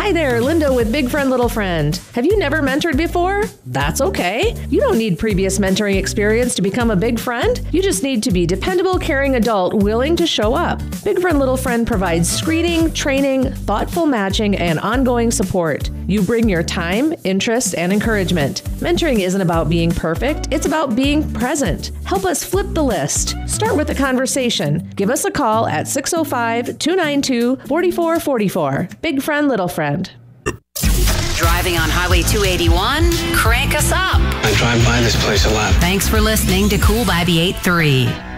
Hi there, Linda with Big Friend Little Friend. Have you never mentored before? That's okay. You don't need previous mentoring experience to become a big friend. You just need to be dependable, caring adult willing to show up. Big Friend Little Friend provides screening, training, thoughtful matching, and ongoing support. You bring your time, interest, and encouragement. Mentoring isn't about being perfect, it's about being present. Help us flip the list. Start with a conversation. Give us a call at 605-292-4444. Big Friend, Little Friend. Driving on Highway 281? Crank us up. I drive by this place a lot. Thanks for listening to Cool by the 8-3.